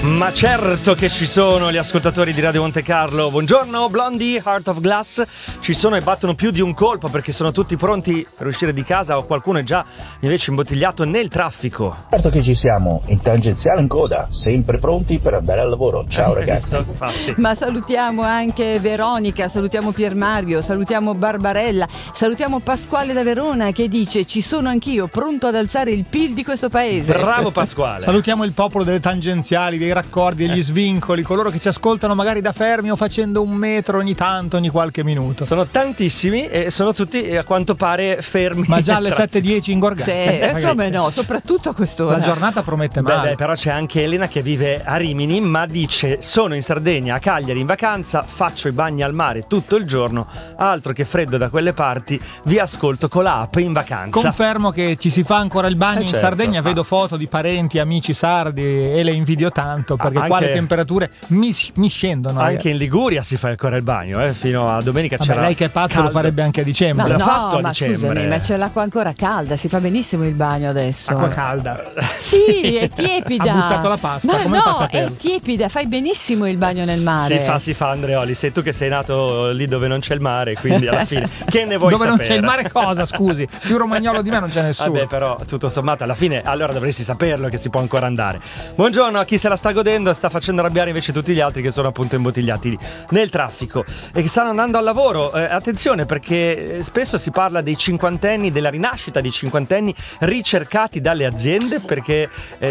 Ma certo che ci sono gli ascoltatori di Radio Monte Carlo. Buongiorno Blondie, Heart of Glass. Ci sono e battono più di un colpo perché sono tutti pronti per uscire di casa, o qualcuno è già invece imbottigliato nel traffico. Certo che ci siamo, in tangenziale in coda, sempre pronti per andare al lavoro. Ciao ragazzi. Ma salutiamo anche Veronica, salutiamo Pier Mario, salutiamo Barbarella, salutiamo Pasquale da Verona che dice: ci sono anch'io, pronto ad alzare il PIL di questo paese. Bravo Pasquale. Salutiamo il popolo delle tangenziali, dei raccordi, degli svincoli, coloro che ci ascoltano magari da fermi o facendo un metro ogni tanto, ogni qualche minuto. Sono tantissimi e sono tutti a quanto pare fermi. Ma già alle 7:10 ingorgati. Sì, come no, soprattutto a quest'ora. La giornata promette male. Beh, però c'è anche Elena che vive a Rimini, ma dice: sono in Sardegna, a Cagliari in vacanza, faccio i bagni al mare tutto il giorno, altro che freddo da quelle parti, vi ascolto con l'app in vacanza. Confermo che ci si fa ancora il bagno in certo. Sardegna, vedo foto di parenti, amici sardi e le invidio tanto perché Anche- qua le temperature mi scendono. Anche ragazzi. in Liguria si fa ancora il bagno, fino a domenica. Vabbè, c'era lei che è pazzo caldo. lo farebbe anche a dicembre. L'ha fatto a ma dicembre. scusami, ma c'è l'acqua ancora calda, si fa benissimo il bagno adesso. Acqua calda. Sì, è tiepida. Ha buttato la pasta, Ma come fa a no, saperlo? è tiepida, fai benissimo il bagno nel mare. Si fa Andreoli, sei tu che sei nato lì dove non c'è il mare, quindi alla fine che ne vuoi Dove sapere? non c'è il mare cosa, scusi? Più romagnolo di me non c'è nessuno. Vabbè, però tutto sommato alla fine allora dovresti saperlo che si può ancora andare. Buongiorno a chi se la sta godendo e sta facendo arrabbiare invece tutti gli altri che sono appunto imbottigliati nel traffico e che stanno andando al lavoro. Attenzione, perché spesso si parla dei cinquantenni, della rinascita dei cinquantenni ricercati dalle aziende perché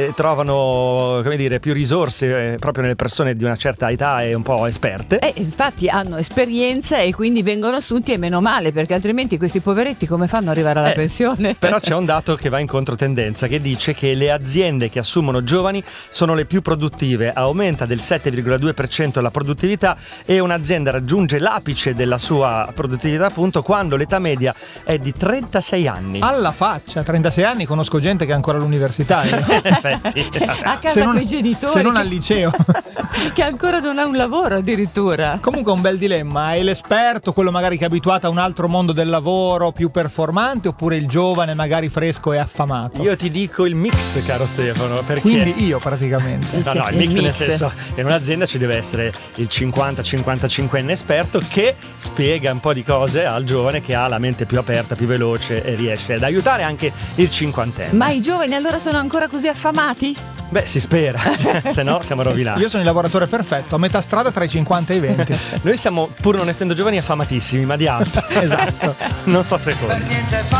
trovano, come dire, più risorse proprio nelle persone di una certa età e un po' esperte. Infatti hanno esperienza e quindi vengono assunti, e meno male, perché altrimenti questi poveretti come fanno ad arrivare alla pensione? Però c'è un dato che va in controtendenza, che dice che le aziende che assumono giovani sono le più produttive, aumenta del 7,2% la produttività e un'azienda raggiunge l'apice della sua produttività appunto quando l'età media è di 36 anni. Alla faccia, 36 anni, conosco gente che è ancora all'università. In effetti. A casa con i genitori, se non al liceo. che ancora non ha un lavoro addirittura. Comunque è un bel dilemma, è l'esperto, quello magari che è abituato a un altro mondo del lavoro più performante, oppure il giovane magari fresco e affamato? Io ti dico il mix, caro Stefano, perché Quindi io praticamente. No, il mix nel senso, in un'azienda ci deve essere il 50-55enne esperto che spiega un po' di cose al giovane che ha la mente più aperta, più veloce e riesce ad aiutare anche il cinquantenne. Ma i giovani allora sono ancora così affamati? Beh, si spera, se no siamo rovinati. Io sono il lavoratore perfetto, a metà strada tra i 50 e i 20. Noi siamo, pur non essendo giovani, affamatissimi, ma di altro. Esatto. Non so se conta. Per niente fa